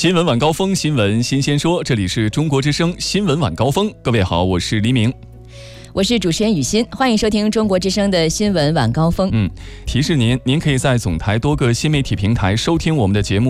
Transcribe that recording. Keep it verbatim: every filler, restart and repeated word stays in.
新闻晚高峰，新闻新鲜说，这里是中国之声新闻晚高峰。各位好，我是黎明。 我是主持人雨欣，欢迎收听中国之声的新闻晚高峰。 嗯，提示您，您可以在总台多个新媒体平台收听我们的节目。